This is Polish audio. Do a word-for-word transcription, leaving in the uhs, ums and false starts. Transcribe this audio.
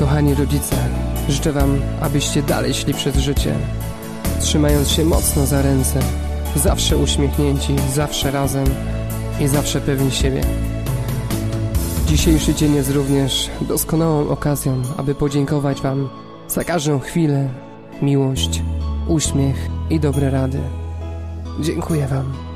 Kochani rodzice, życzę wam, abyście dalej szli przez życie, trzymając się mocno za ręce, zawsze uśmiechnięci, zawsze razem i zawsze pewni siebie. Dzisiejszy dzień jest również doskonałą okazją, aby podziękować wam za każdą chwilę, miłość, uśmiech i dobre rady. Dziękuję wam.